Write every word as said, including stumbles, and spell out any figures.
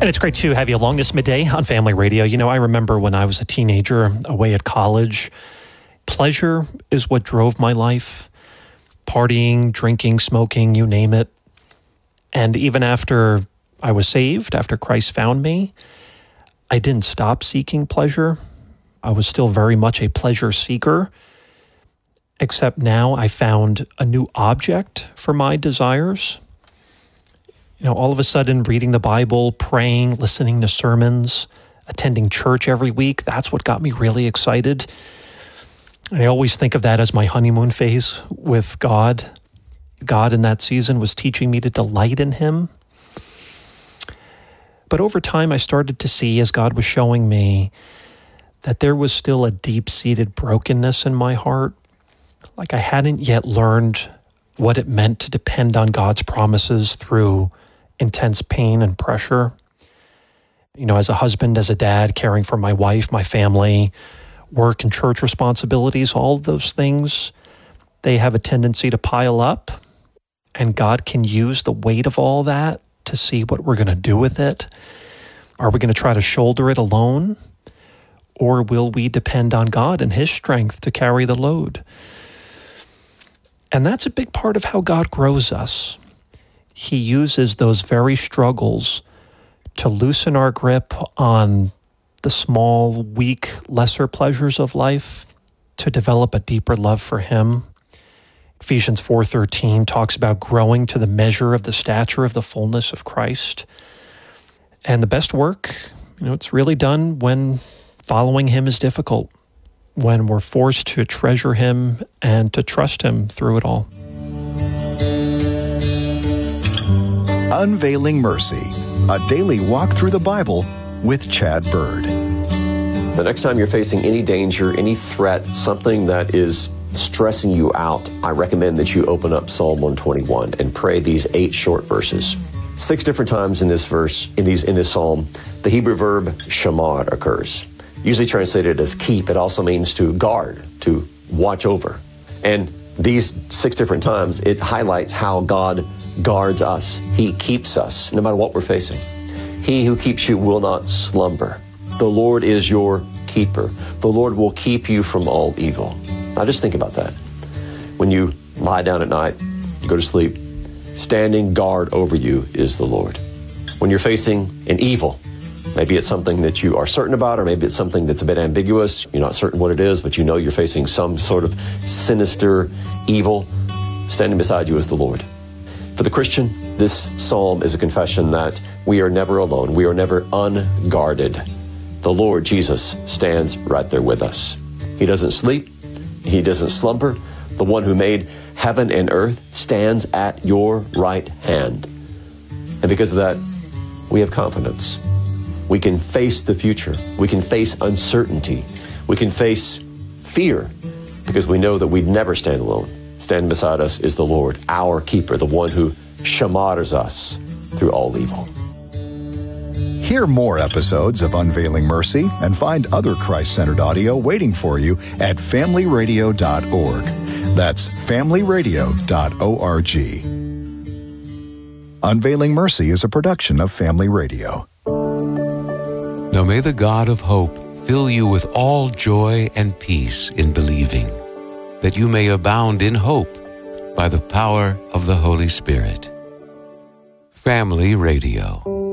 And it's great to have you along this midday on Family Radio. You know, I remember when I was a teenager away at college, pleasure is what drove my life. Partying, drinking, smoking, you name it. And even after I was saved, after Christ found me, I didn't stop seeking pleasure. I was still very much a pleasure seeker, except now I found a new object for my desires. You know, all of a sudden, reading the Bible, praying, listening to sermons, attending church every week, that's what got me really excited. And I always think of that as my honeymoon phase with God. God in that season was teaching me to delight in Him. But over time, I started to see, as God was showing me, that there was still a deep-seated brokenness in my heart. Like I hadn't yet learned what it meant to depend on God's promises through intense pain and pressure. You know, as a husband, as a dad, caring for my wife, my family, work and church responsibilities, all of those things, they have a tendency to pile up. And God can use the weight of all that to see what we're going to do with it. Are we going to try to shoulder it alone? Or will we depend on God and His strength to carry the load? And that's a big part of how God grows us. He uses those very struggles to loosen our grip on the small, weak, lesser pleasures of life, to develop a deeper love for Him. Ephesians four thirteen talks about growing to the measure of the stature of the fullness of Christ. And the best work, you know, it's really done when following Him is difficult, when we're forced to treasure Him and to trust Him through it all. Unveiling Mercy, a daily walk through the Bible with Chad Bird. The next time you're facing any danger, any threat, something that is stressing you out, I recommend that you open up Psalm one twenty-one and pray these eight short verses. Six different times in this verse, in these in this psalm, the Hebrew verb shamar occurs. Usually translated as keep, it also means to guard, to watch over. And these six different times, it highlights how God guards us. He keeps us, no matter what we're facing. He who keeps you will not slumber. The Lord is your keeper. The Lord will keep you from all evil. Now just think about that. When you lie down at night, you go to sleep, standing guard over you is the Lord. When you're facing an evil, maybe it's something that you are certain about, or maybe it's something that's a bit ambiguous. You're not certain what it is, but you know you're facing some sort of sinister evil. Standing beside you is the Lord. For the Christian, this psalm is a confession that we are never alone. We are never unguarded. The Lord Jesus stands right there with us. He doesn't sleep. He doesn't slumber. The one who made heaven and earth stands at your right hand. And because of that, we have confidence. We can face the future. We can face uncertainty. We can face fear because we know that we'd never stand alone. Standing beside us is the Lord, our keeper, the one who shamars us through all evil. Hear more episodes of Unveiling Mercy and find other Christ-centered audio waiting for you at family radio dot org. That's family radio dot org. Unveiling Mercy is a production of Family Radio. Now may the God of hope fill you with all joy and peace in believing, that you may abound in hope by the power of the Holy Spirit. Family Radio.